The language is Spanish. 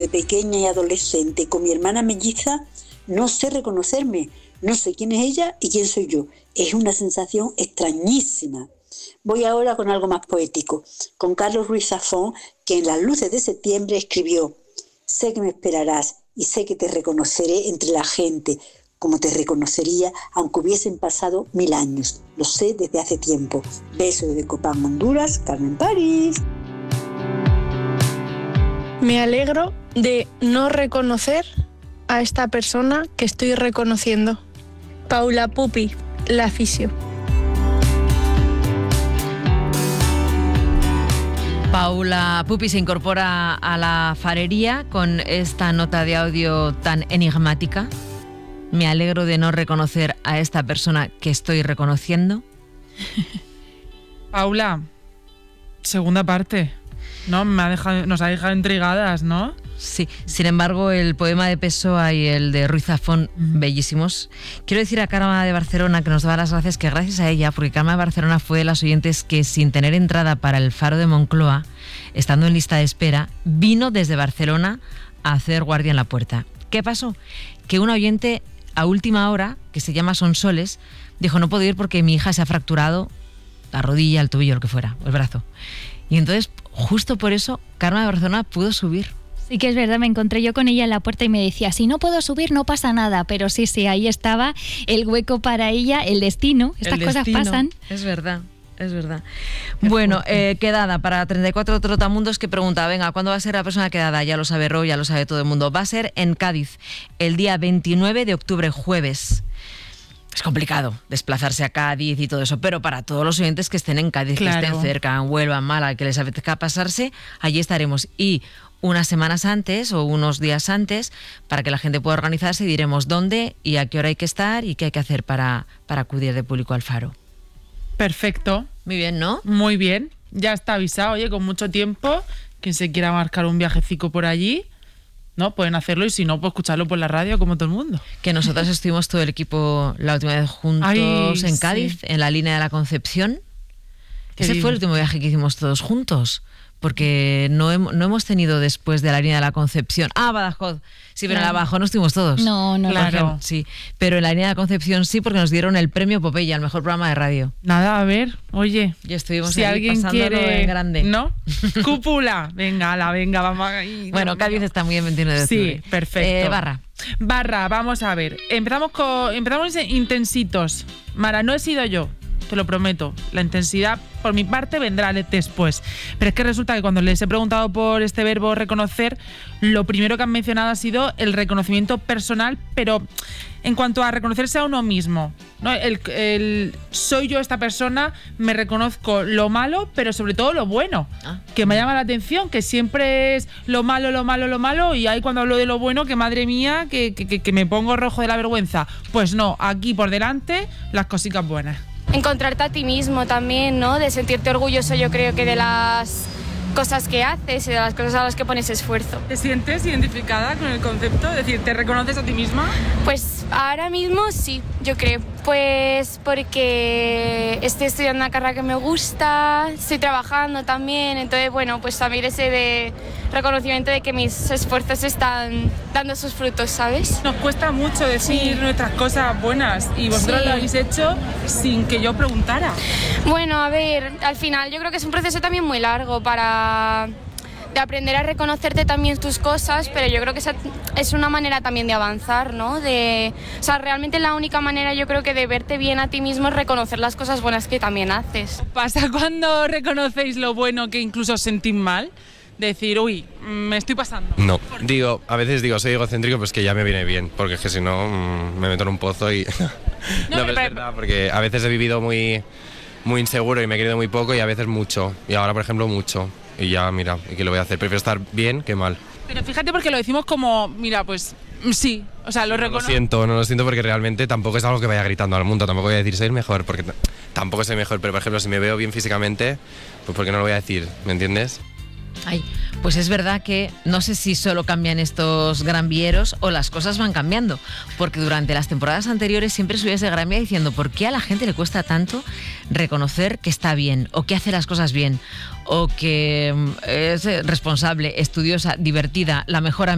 desde pequeña y adolescente con mi hermana melliza, no sé reconocerme, no sé quién es ella y quién soy yo. Es una sensación extrañísima. Voy ahora con algo más poético, con Carlos Ruiz Zafón, que en Las luces de septiembre escribió: sé que me esperarás y sé que te reconoceré entre la gente, como te reconocería aunque hubiesen pasado 1000 años. Lo sé desde hace tiempo. Beso desde Copán, Honduras, Carmen París. Me alegro de no reconocer a esta persona que estoy reconociendo. Paula Pupi, la fisio. Paula Pupi se incorpora a la farería con esta nota de audio tan enigmática. Me alegro de no reconocer a esta persona que estoy reconociendo. Paula, segunda parte, ¿no? Nos ha dejado intrigadas, ¿no? Sí, sin embargo, el poema de Pessoa y el de Ruiz Zafón, bellísimos. Quiero decir a Karma de Barcelona, que nos da las gracias, que gracias a ella, porque Karma de Barcelona fue de las oyentes que, sin tener entrada para el Faro de Moncloa, estando en lista de espera, vino desde Barcelona a hacer guardia en la puerta. ¿Qué pasó? Que un oyente a última hora, que se llama Sonsoles, dijo: no puedo ir porque mi hija se ha fracturado la rodilla, el tobillo, lo que fuera, o el brazo. Y entonces, justo por eso, Karma de Barcelona pudo subir. Sí que es verdad, me encontré yo con ella en la puerta y me decía: si no puedo subir no pasa nada, pero sí, ahí estaba el hueco para ella, el destino, estas cosas pasan. Es verdad. Es verdad. Bueno, quedada para 34 Trotamundos, que pregunta: venga, ¿cuándo va a ser la próxima quedada? Ya lo sabe Ro, ya lo sabe todo el mundo. Va a ser en Cádiz, el día 29 de octubre, jueves. Es complicado desplazarse a Cádiz y todo eso, pero para todos los oyentes que estén en Cádiz, claro, que estén cerca, en Huelva, en Málaga, que les apetezca pasarse, allí estaremos. Y unas semanas antes o unos días antes, para que la gente pueda organizarse, diremos dónde y a qué hora hay que estar y qué hay que hacer para acudir de público al Faro. Perfecto. Muy bien, ¿no? Muy bien. Ya está avisado, oye, con mucho tiempo. Quien se quiera marcar un viajecico por allí, ¿no? Pueden hacerlo, y si no, pues escucharlo por la radio como todo el mundo. Que nosotros estuvimos todo el equipo la última vez juntos en Cádiz, sí, en la línea de la Concepción. Ese fue el último viaje que hicimos todos juntos, porque no hemos tenido después de la línea de la Concepción. Badajoz. Sí, pero claro, en la Badajoz no estuvimos todos. No. Claro. Sí, pero en la línea de la Concepción sí, porque nos dieron el premio Popeye al mejor programa de radio. Nada, a ver, oye. Y estuvimos si ahí alguien pasándolo quiere, en grande. ¿No? Cúpula. Venga, vamos ahí. Bueno, Cádiz está muy en 29 de octubre. Sí, perfecto. Barra, vamos a ver. Empezamos intensitos. Mara, no he sido yo. Te lo prometo. La intensidad, por mi parte, vendrá después. Pero es que resulta que cuando les he preguntado por este verbo reconocer, lo primero que han mencionado ha sido el reconocimiento personal, pero en cuanto a reconocerse a uno mismo, ¿no? Soy yo esta persona, me reconozco lo malo, pero sobre todo lo bueno, que me llama la atención, que siempre es lo malo, y ahí cuando hablo de lo bueno, que madre mía, que me pongo rojo de la vergüenza. Pues no, aquí por delante, las cositas buenas. Encontrarte a ti mismo también, ¿no? De sentirte orgulloso, yo creo que de las cosas que haces y de las cosas a las que pones esfuerzo. ¿Te sientes identificada con el concepto? Es decir, ¿te reconoces a ti misma? Pues ahora mismo sí, yo creo. Pues porque estoy estudiando una carrera que me gusta, estoy trabajando también, entonces bueno, pues también ese de reconocimiento de que mis esfuerzos están dando sus frutos, ¿sabes? Nos cuesta mucho decir nuestras cosas buenas y vosotros lo habéis hecho sin que yo preguntara. Bueno, a ver, al final yo creo que es un proceso también muy largo de aprender a reconocerte también tus cosas, pero yo creo que esa es una manera también de avanzar, ¿no? O sea, realmente la única manera yo creo que de verte bien a ti mismo es reconocer las cosas buenas que también haces. ¿Pasa cuando reconocéis lo bueno que incluso os sentís mal? Decir, uy, me estoy pasando. No, a veces digo, soy egocéntrico, pues que ya me viene bien, porque es que si no, me meto en un pozo y... no, pero es verdad, porque a veces he vivido muy inseguro y me he querido muy poco, y a veces mucho, y ahora por ejemplo mucho. Y ya, mira, ¿y qué lo voy a hacer? Prefiero estar bien que mal. Pero fíjate, porque lo decimos como, mira, pues sí, o sea, lo reconozco. No lo siento porque realmente tampoco es algo que vaya gritando al mundo, tampoco voy a decir soy el mejor, porque tampoco soy mejor, pero por ejemplo, si me veo bien físicamente, pues ¿por qué no lo voy a decir? ¿Me entiendes? Ay, pues es verdad que no sé si solo cambian estos Gran Vieros o las cosas van cambiando, porque durante las temporadas anteriores siempre subía ese Gran Vía diciendo ¿por qué a la gente le cuesta tanto reconocer que está bien o que hace las cosas bien o que es responsable, estudiosa, divertida, la mejor